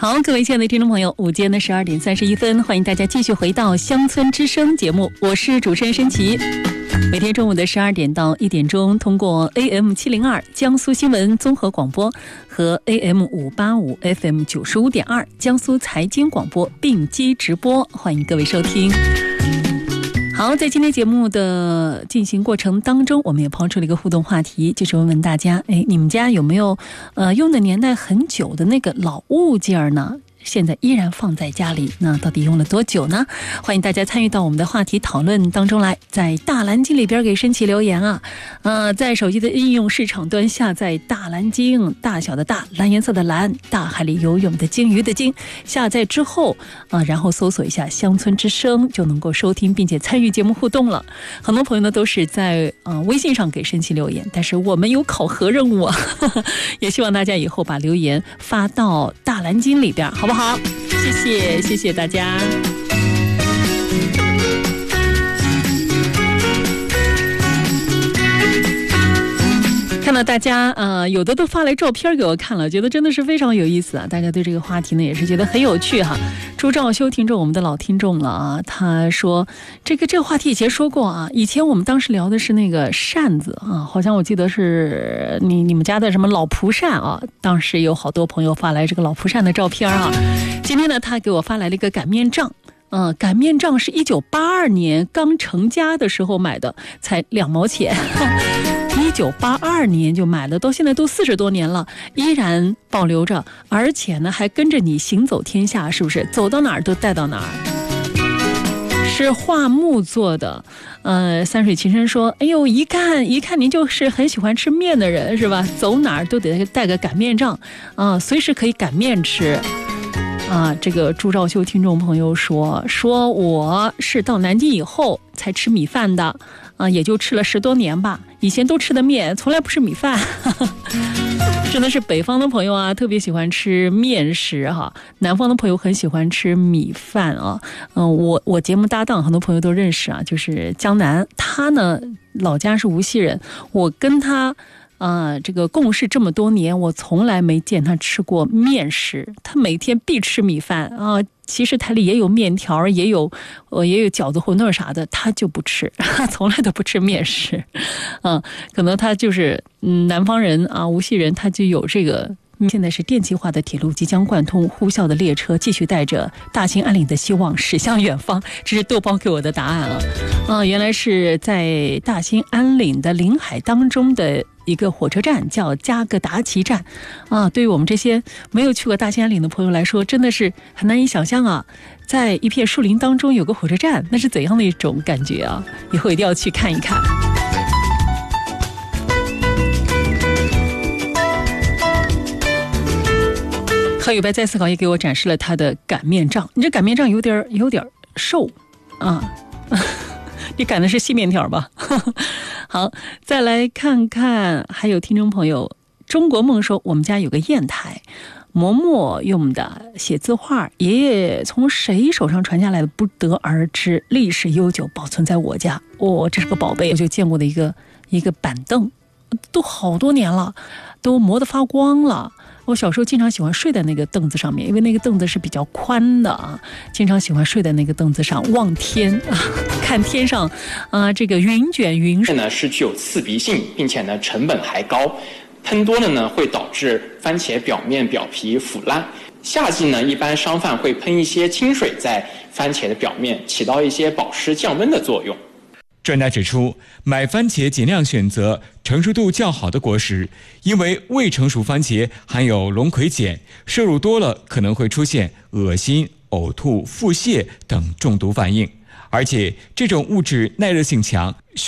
好，各位亲爱的听众朋友，午间的12点31分，欢迎大家继续回到乡村之声节目，我是主持人申琦。每天中午的12点到1点钟，通过 AM702 江苏新闻综合广播和 AM585 FM 95.2 江苏财经广播并机直播，欢迎各位收听。好，在今天节目的进行过程当中，我们也抛出了一个互动话题，就是问问大家，你们家有没有用的年代很久的那个老物件呢？现在依然放在家里，那到底用了多久呢？欢迎大家参与到我们的话题讨论当中来，在大蓝鲸里边给申琦留言啊。在手机的应用市场端下载大蓝鲸，大小的大，蓝颜色的蓝，大海里游泳的鲸，鱼的鲸。下载之后然后搜索一下乡村之声，就能够收听并且参与节目互动了。很多朋友呢都是在微信上给申琦留言，但是我们有考核任务啊，也希望大家以后把留言发到大蓝鲸里边，好不好？好，谢谢大家。看到大家有的都发来照片给我看了，觉得真的是非常有意思啊！大家对这个话题呢也是觉得很有趣哈。朱兆修听众，我们的老听众了啊，他说这个话题以前说过啊，以前我们当时聊的是那个扇子啊，好像我记得是你们家的什么老蒲扇啊，当时有好多朋友发来这个老蒲扇的照片啊。今天呢，他给我发来了一个擀面杖。擀面杖是1982年刚成家的时候买的，才2毛钱。1982年就买了，到现在都40多年了，依然保留着，而且呢还跟着你行走天下，是不是？走到哪儿都带到哪儿。是桦木做的。三水琴声说，哎呦，一看您就是很喜欢吃面的人是吧？走哪儿都得带个擀面杖啊，随时可以擀面吃。这个朱兆修听众朋友说我是到南京以后才吃米饭的也就吃了10多年吧，以前都吃的面，从来不是米饭。真的是北方的朋友啊，特别喜欢吃面食哈，南方的朋友很喜欢吃米饭啊。我节目搭档很多朋友都认识啊，就是江南，他呢老家是无锡人，我跟他这个共事这么多年，我从来没见他吃过面食，他每天必吃米饭啊。其实台里也有面条，也有饺子、馄饨啥的，他就不吃，从来都不吃面食。可能他就是南方人啊，无锡人，他就有这个。现在是电气化的铁路即将贯通，呼啸的列车继续带着大兴安岭的希望驶向远方。这是豆包给我的答案原来是在大兴安岭的临海当中的一个火车站，叫加格达奇站对于我们这些没有去过大兴安岭的朋友来说，真的是很难以想象啊，在一片树林当中有个火车站，那是怎样的一种感觉啊！以后一定要去看一看。何宇白在思考也给我展示了他的擀面杖，你这擀面杖有点瘦你擀的是细面条吧？好，再来看看，还有听众朋友中国梦说，我们家有个砚台，嬷嬷用的写字画，爷爷从谁手上传下来的不得而知，历史悠久，保存在我家。这是个宝贝，我就见过的一个板凳，都好多年了，都磨得发光了。我小时候经常喜欢睡在那个凳子上面，因为那个凳子是比较宽的经常喜欢睡在那个凳子上望天看天上这个云卷云呢是具有刺鼻性，并且呢成本还高，喷多了呢会导致番茄表皮腐烂。夏季呢一般商贩会喷一些清水在番茄的表面，起到一些保湿降温的作用。 专家指出，买番茄尽量选择成熟度较好的果实，因为未成熟番茄含有龙葵碱，摄入多了可能会出现恶心、呕吐、腹泻等中毒反应，而且这种物质耐热性强。